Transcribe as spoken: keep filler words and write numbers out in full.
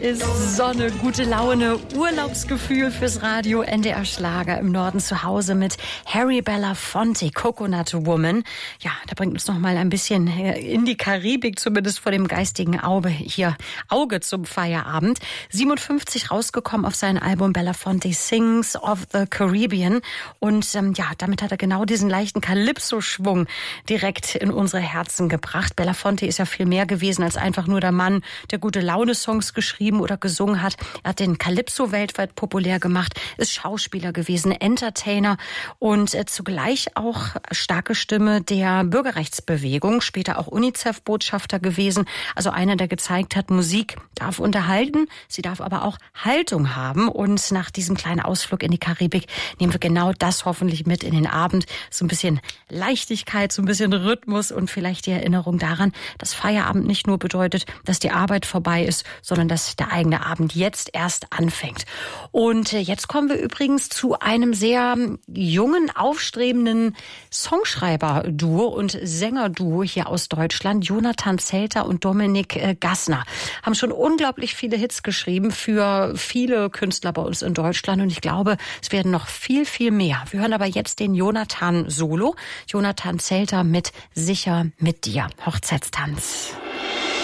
ist Sonne, gute Laune, Urlaubsgefühl fürs Radio. N D R Schlager im Norden zu Hause mit Harry Belafonte, Coconut Woman. Ja, da bringt uns noch mal ein bisschen in die Karibik, zumindest vor dem geistigen Auge hier, Auge zum Feierabend. siebenundfünfzig rausgekommen auf sein Album Belafonte Sings of the Caribbean. Und ähm, ja, damit hat er genau diesen leichten Calypso-Schwung direkt in unsere Herzen gebracht. Belafonte ist ja viel mehr gewesen als einfach nur der Mann, der gute Laune-Songs geschrieben oder gesungen hat. Er hat den Calypso weltweit populär gemacht, ist Schauspieler gewesen, Entertainer und äh, zugleich auch starke Stimme der Bürgerrechtsbewegung, später auch UNICEF-Botschafter gewesen. Also einer, der gezeigt hat, Musik darf unterhalten, sie darf aber auch Haltung haben. Und nach diesem kleinen Ausflug in die Karibik nehmen wir genau das hoffentlich mit in den Abend. So ein bisschen Leichtigkeit, so ein bisschen Rhythmus und vielleicht die Erinnerung daran, dass Feierabend nicht nur bedeutet, dass die Arbeit vorbei ist, sondern dass der eigene Abend jetzt erst anfängt. Und jetzt kommen wir übrigens zu einem sehr jungen, aufstrebenden Songschreiber-Duo und Sänger-Duo hier aus Deutschland. Jonathan Zelter und Dominik Gassner haben schon unglaublich viele Hits geschrieben für viele Künstler bei uns in Deutschland. Und ich glaube, es werden noch viel, viel mehr. Wir hören aber jetzt den Jonathan Solo. Jonathan Zelter mit Sicher mit dir. Hochzeitstanz.